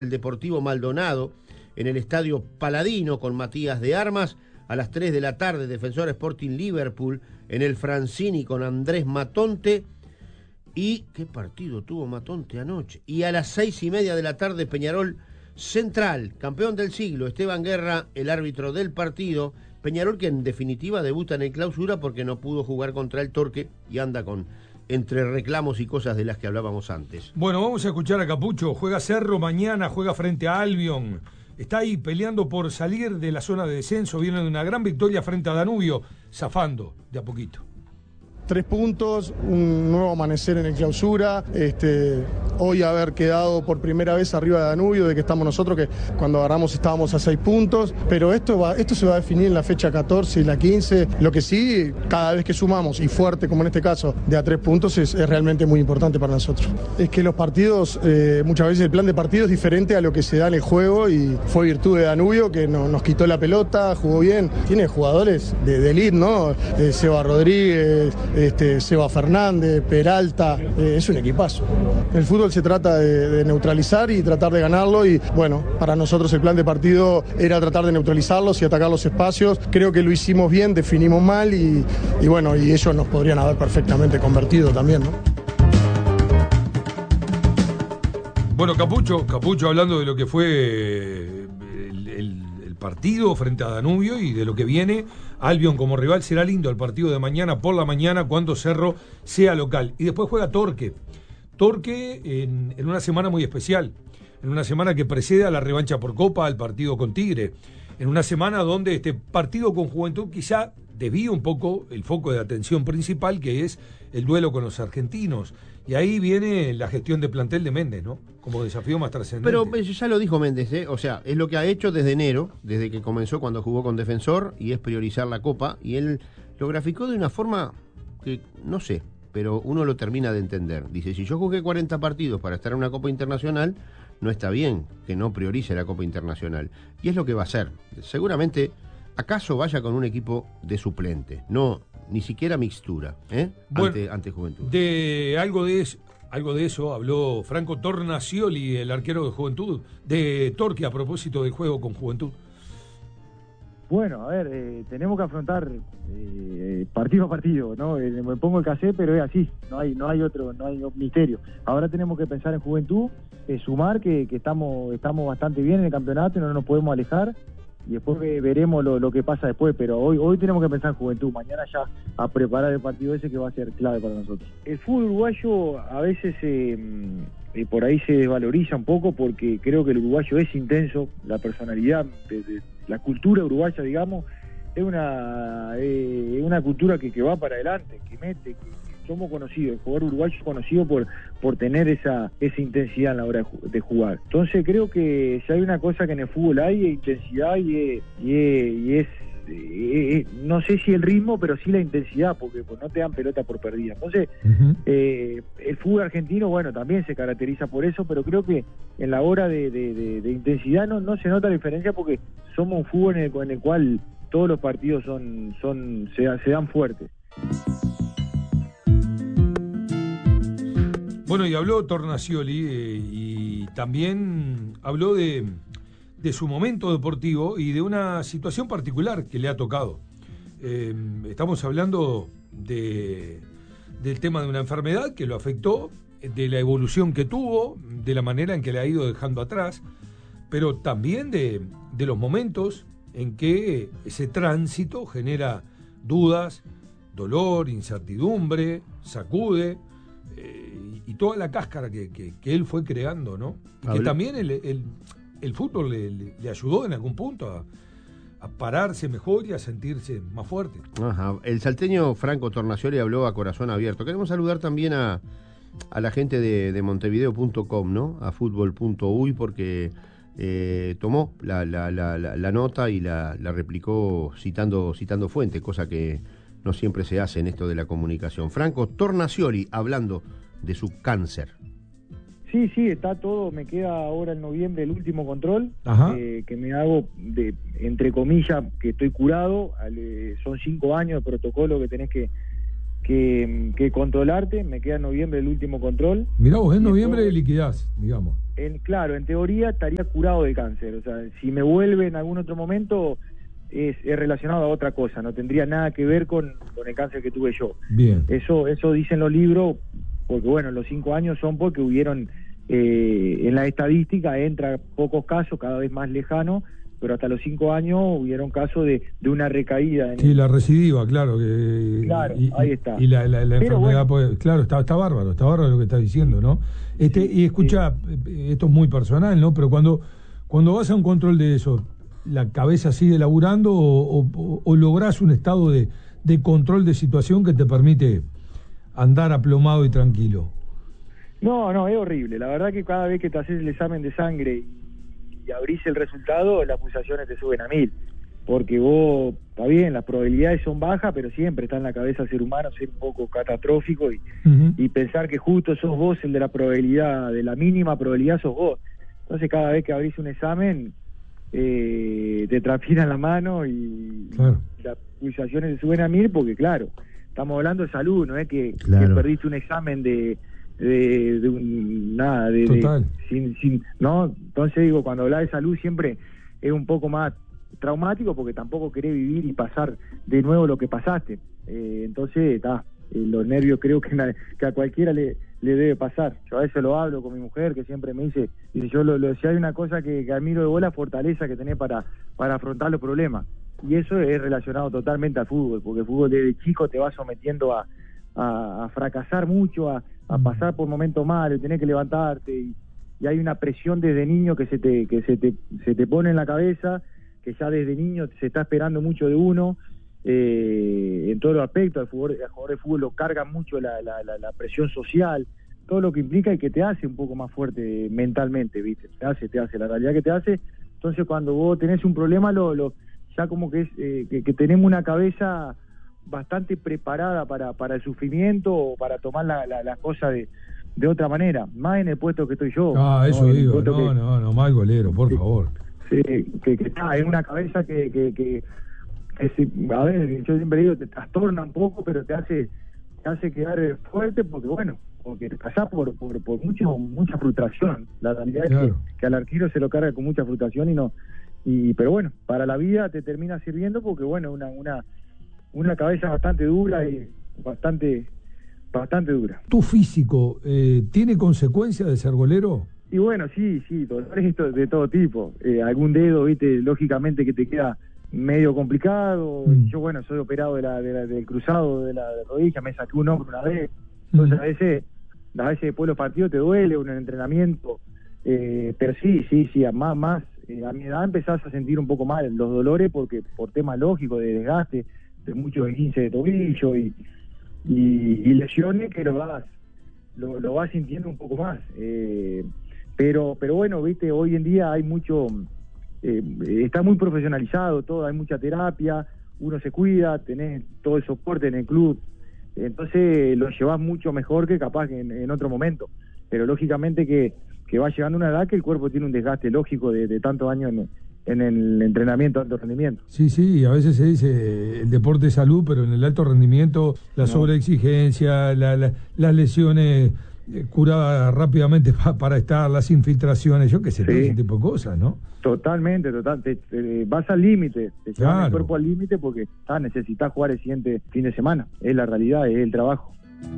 el Deportivo Maldonado en el Estadio Paladino con Matías de Armas. A las 3 de la tarde, Defensor Sporting Liverpool en el Francini con Andrés Matonte. ¿Y qué partido tuvo Matonte anoche? Y a las 6:30 de la tarde, Peñarol Central, campeón del siglo, Esteban Guerra, el árbitro del partido. Peñarol que en definitiva debuta en el Clausura porque no pudo jugar contra el Torque y anda con entre reclamos y cosas de las que hablábamos antes. Bueno, vamos a escuchar a Capucho. Juega Cerro mañana, juega frente a Albion. Está ahí peleando por salir de la zona de descenso. Viene de una gran victoria frente a Danubio, zafando de a poquito. 3 puntos, un nuevo amanecer en el Clausura, hoy haber quedado por primera vez arriba de Danubio, de que estamos nosotros, que cuando agarramos estábamos a 6 puntos, pero esto se va a definir en la fecha 14 y la 15, lo que sí, cada vez que sumamos, y fuerte como en este caso, de a 3 puntos es realmente muy importante para nosotros. Es que los partidos, muchas veces el plan de partido es diferente a lo que se da en el juego y fue virtud de Danubio que nos quitó la pelota, jugó bien, tiene jugadores de elite, ¿no? Seba Rodríguez, Seba Fernández, Peralta, es un equipazo. El fútbol se trata de neutralizar y tratar de ganarlo y bueno, para nosotros el plan de partido era tratar de neutralizarlos y atacar los espacios. Creo que lo hicimos bien, definimos mal y bueno, y ellos nos podrían haber perfectamente convertido también, ¿no? Bueno, Capucho hablando de lo que fue el partido frente a Danubio y de lo que viene. Albion como rival, será lindo el partido de mañana por la mañana cuando Cerro sea local. Y después juega Torque en una semana muy especial, en una semana que precede a la revancha por Copa, al partido con Tigre, en una semana donde este partido con Juventud quizá desvía un poco el foco de atención principal, que es el duelo con los argentinos. Y ahí viene la gestión de plantel de Méndez, ¿no? Como desafío más trascendente. Pero ya lo dijo Méndez, ¿eh? O sea, es lo que ha hecho desde enero, desde que comenzó cuando jugó con Defensor, y es priorizar la Copa, y él lo graficó de una forma que, no sé, pero uno lo termina de entender. Dice, si yo jugué 40 partidos para estar en una Copa Internacional, no está bien que no priorice la Copa Internacional. Y es lo que va a hacer. Seguramente, acaso vaya con un equipo de suplente, no ni siquiera mixtura, bueno, ante Juventud. De algo de eso habló Franco Tornacioli, el arquero de Juventud, de Torque, a propósito del juego con Juventud. Bueno, a ver, tenemos que afrontar partido a partido, ¿no? Me pongo el casé, pero es así, no hay misterio. Ahora tenemos que pensar en Juventud, sumar que estamos bastante bien en el campeonato y no nos podemos alejar. Y después veremos lo que pasa después, pero hoy tenemos que pensar en Juventud, mañana ya a preparar el partido ese que va a ser clave para nosotros. El fútbol uruguayo a veces por ahí se desvaloriza un poco porque creo que el uruguayo es intenso, la personalidad, de la cultura uruguaya, digamos, es una cultura que va para adelante, que mete, que somos conocidos, el jugador uruguayo es conocido por tener esa intensidad a la hora de jugar. Entonces creo que si hay una cosa que en el fútbol hay, es intensidad y es no sé si el ritmo, pero sí la intensidad, porque pues, no te dan pelota por perdida. Entonces, el fútbol argentino, bueno, también se caracteriza por eso, pero creo que en la hora de intensidad no se nota la diferencia porque somos un fútbol en el cual todos los partidos se dan fuertes. Bueno, y habló Tornacioli y también habló de su momento deportivo y de una situación particular que le ha tocado. Estamos hablando del tema de una enfermedad que lo afectó, de la evolución que tuvo, de la manera en que le ha ido dejando atrás, pero también de los momentos en que ese tránsito genera dudas, dolor, incertidumbre, sacude, y toda la cáscara que él fue creando, ¿no? Y que también el fútbol le ayudó en algún punto a pararse mejor y a sentirse más fuerte. Ajá. El salteño Franco Tornacioli habló a corazón abierto. Queremos saludar también a la gente de montevideo.com, ¿no? A fútbol.uy porque tomó la nota y la replicó citando fuente, cosa que no siempre se hace en esto de la comunicación. Franco Tornacioli hablando de su cáncer. Sí, está todo, me queda ahora en noviembre el último control, que me hago, entre comillas, que estoy curado, son 5 años de protocolo que tenés que que controlarte. Me queda en noviembre el último control. Mirá vos, en noviembre liquidás, digamos. Claro, en teoría estaría curado del cáncer. O sea, si me vuelve en algún otro momento es relacionado a otra cosa, no tendría nada que ver con el cáncer que tuve yo. Bien. Eso dicen los libros, porque bueno, los 5 años son porque hubieron, en la estadística entra pocos casos, cada vez más lejanos, pero hasta los 5 años hubieron casos de una recaída. Sí, la recidiva, claro. Claro, ahí está. Y la enfermedad, bueno, pues, claro, está bárbaro lo que estás diciendo, ¿no? Y escucha, esto es muy personal, ¿no? Pero cuando vas a un control de eso, ¿la cabeza sigue laburando o lográs un estado de control de situación que te permite andar aplomado y tranquilo? No, es horrible. La verdad que cada vez que te haces el examen de sangre y abrís el resultado, las pulsaciones te suben a 1000. Porque vos, está bien, las probabilidades son bajas, pero siempre está en la cabeza del ser humano ser un poco catastrófico y pensar que justo sos vos el de la probabilidad, de la mínima probabilidad sos vos. Entonces cada vez que abrís un examen, te transpiran la mano y claro, las pulsaciones se suben a 1000 porque claro, estamos hablando de salud, no es que perdiste un examen total. No, entonces digo, cuando hablas de salud siempre es un poco más traumático porque tampoco querés vivir y pasar de nuevo lo que pasaste. Entonces los nervios creo que a cualquiera le debe pasar. Yo a veces lo hablo con mi mujer, que siempre me dice si hay una cosa que admiro de vos, la fortaleza que tenés para afrontar los problemas, y eso es relacionado totalmente al fútbol, porque el fútbol desde chico te va sometiendo a fracasar mucho, a pasar por momentos malos, tenés que levantarte, y hay una presión desde niño que se te pone en la cabeza, que ya desde niño se está esperando mucho de uno, en todos los aspectos. Al jugador de fútbol lo carga mucho la presión social, todo lo que implica y que te hace un poco más fuerte mentalmente, ¿viste? Te hace la realidad que te hace. Entonces cuando vos tenés un problema, ya como que es que tenemos una cabeza bastante preparada para el sufrimiento o para tomar las cosas de otra manera, más en el puesto que estoy yo. Eso digo, no, mal golero, por favor. Sí, que está en una cabeza que a ver, yo siempre digo, te trastorna un poco, pero te hace quedar fuerte porque pasás por mucha frustración. La realidad es que al arquero se lo carga con mucha frustración pero bueno, para la vida te termina sirviendo porque bueno, una cabeza bastante dura y bastante dura. ¿Tu físico tiene consecuencias de ser golero? Y bueno, sí, dolores de todo tipo. Algún dedo, viste, lógicamente que te queda medio complicado. Yo, bueno, soy operado del cruzado de la rodilla, me saqué un hombro una vez. Entonces a veces después de los partidos te duele un entrenamiento. Pero sí, más a mi edad empezás a sentir un poco mal los dolores porque por temas lógicos de desgaste, de muchos esguinces de tobillo y lesiones que lo vas sintiendo un poco más. Pero bueno, viste, hoy en día hay mucho, está muy profesionalizado todo, hay mucha terapia, uno se cuida, tenés todo el soporte en el club, entonces lo llevas mucho mejor que capaz que en otro momento, pero lógicamente que va llegando una edad que el cuerpo tiene un desgaste lógico de tantos años en el entrenamiento de alto rendimiento. Sí, a veces se dice el deporte es salud, pero en el alto rendimiento la sobreexigencia, las lesiones curadas rápidamente para estar, las infiltraciones, yo qué sé, todo ese tipo de cosas, ¿no? Totalmente, vas al límite, te llevas el cuerpo al límite porque necesitas jugar el siguiente fin de semana, es la realidad, es el trabajo.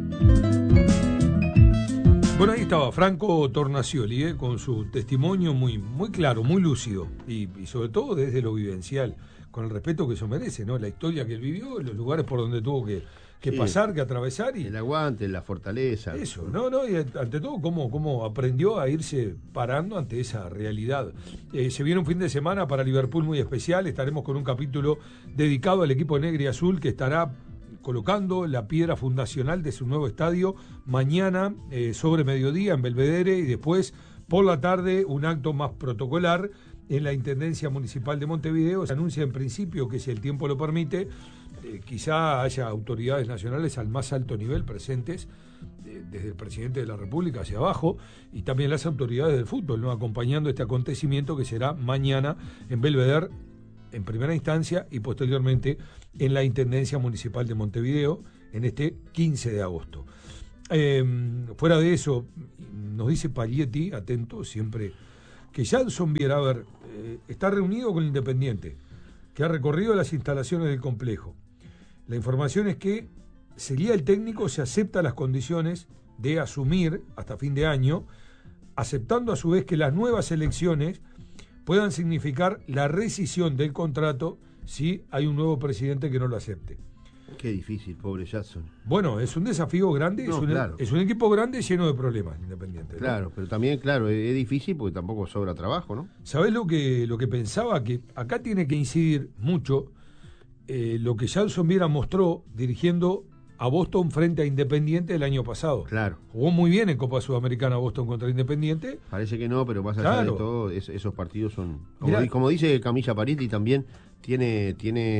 Bueno, ahí estaba Franco Tornacioli, con su testimonio muy claro, muy lúcido y sobre todo desde lo vivencial, con el respeto que eso merece, ¿no? La historia que él vivió, los lugares por donde tuvo que pasar, que atravesar. Y el aguante, la fortaleza. Eso, y ante todo cómo aprendió a irse parando ante esa realidad. Se viene un fin de semana para Liverpool muy especial, estaremos con un capítulo dedicado al equipo negro y azul que estará colocando la piedra fundacional de su nuevo estadio mañana sobre mediodía en Belvedere y después por la tarde un acto más protocolar en la Intendencia Municipal de Montevideo. Se anuncia en principio que si el tiempo lo permite, quizá haya autoridades nacionales al más alto nivel presentes, desde el presidente de la República hacia abajo, y también las autoridades del fútbol, ¿no? Acompañando este acontecimiento que será mañana en Belvedere en primera instancia y posteriormente en la Intendencia Municipal de Montevideo, en este 15 de agosto. Fuera de eso, nos dice Paglietti, atento siempre, que Jason Viera, está reunido con Independiente, que ha recorrido las instalaciones del complejo. La información es que sería el técnico si acepta las condiciones de asumir hasta fin de año, aceptando a su vez que las nuevas elecciones puedan significar la rescisión del contrato si hay un nuevo presidente que no lo acepte. Qué difícil, pobre Jackson. Bueno, es un desafío grande, No, claro. Es un equipo grande lleno de problemas, Independiente, ¿no? Claro, pero también, claro, es difícil porque tampoco sobra trabajo, ¿no? ¿Sabés lo que pensaba? Que acá tiene que incidir mucho lo que Jason Viera mostró dirigiendo a Boston frente a Independiente el año pasado. Claro. Jugó muy bien en Copa Sudamericana Boston contra Independiente. Parece que no, pero más allá Claro. de todo, esos partidos son... Mirá. Como dice Camilla Pariti, también tiene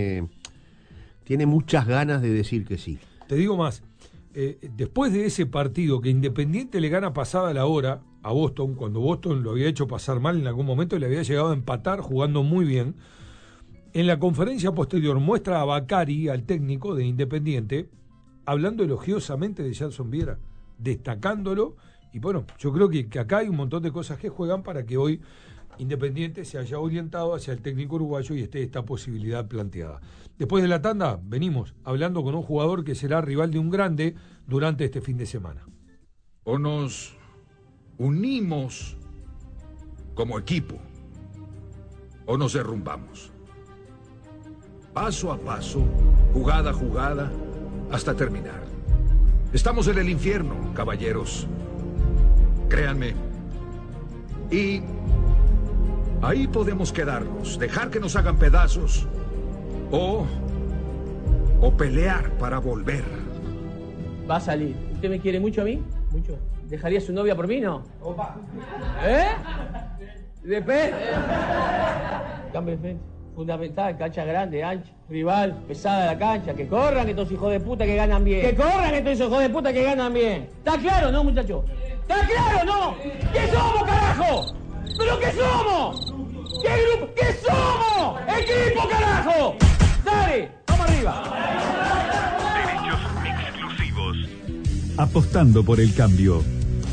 muchas ganas de decir que sí. Te digo más, después de ese partido que Independiente le gana pasada la hora a Boston, cuando Boston lo había hecho pasar mal en algún momento, le había llegado a empatar jugando muy bien, en la conferencia posterior muestra a Bacari, al técnico de Independiente, hablando elogiosamente de Jason Viera, destacándolo, y bueno, yo creo que acá hay un montón de cosas que juegan para que hoy Independiente se haya orientado hacia el técnico uruguayo y esté esta posibilidad planteada. Después de la tanda, venimos hablando con un jugador que será rival de un grande durante este fin de semana. O nos unimos como equipo, o nos derrumbamos. Paso a paso, jugada a jugada, hasta terminar. Estamos en el infierno, caballeros. Créanme. Y ahí podemos quedarnos, dejar que nos hagan pedazos, o pelear para volver. Va a salir. ¿Usted me quiere mucho a mí? ¿Mucho? ¿Dejaría a su novia por mí, no? Opa. ¿Eh? Depende. Cambio de frente. Fundamental, cancha grande, ancha, rival, pesada la cancha. Que corran estos hijos de puta que ganan bien. Que corran estos hijos de puta que ganan bien. ¿Está claro, no, muchachos? ¿Está claro, no? ¿Qué somos, carajo? ¿Pero qué somos? ¿Qué grupo? ¿Qué somos? ¡Equipo, carajo! ¡Dale! ¡Vamos arriba! Derechos exclusivos. Apostando por el cambio.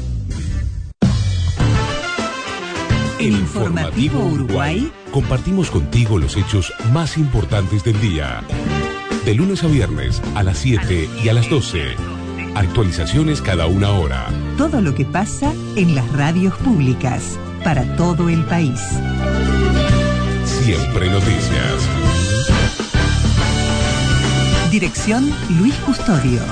El Informativo Uruguay. Compartimos contigo los hechos más importantes del día. De lunes a viernes a las 7 y a las 12. Actualizaciones cada una hora. Todo lo que pasa en las radios públicas para todo el país. Siempre noticias. Dirección Luis Custodio.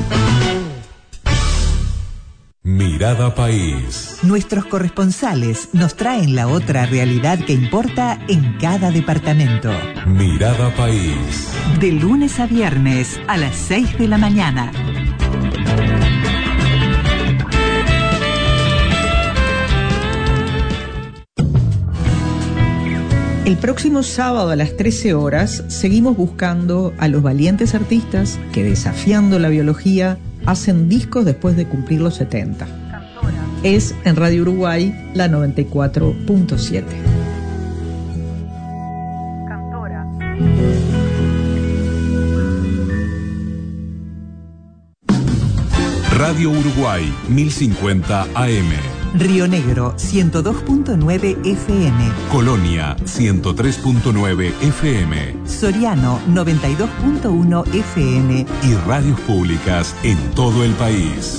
Mirada País. Nuestros corresponsales nos traen la otra realidad que importa en cada departamento. Mirada País. De lunes a viernes a las 6 de la mañana. El próximo sábado a las 13 horas seguimos buscando a los valientes artistas que, desafiando la biología, hacen discos después de cumplir los 70. Es en Radio Uruguay la 94.7. Radio Uruguay 1050 AM. Río Negro 102.9 FM. Colonia 103.9 FM. Soriano 92.1 FM. Y radios públicas en todo el país.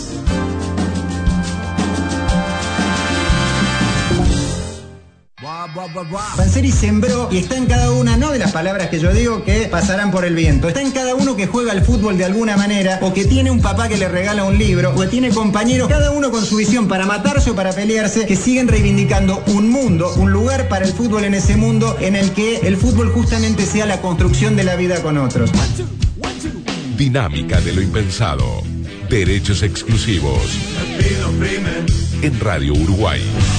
Panseri sembró y está en cada una, no de las palabras que yo digo que pasarán por el viento, está en cada uno que juega al fútbol de alguna manera, o que tiene un papá que le regala un libro, o que tiene compañeros, cada uno con su visión para matarse o para pelearse, que siguen reivindicando un mundo, un lugar para el fútbol en ese mundo en el que el fútbol justamente sea la construcción de la vida con otros. Dinámica de lo impensado. Derechos exclusivos. En Radio Uruguay.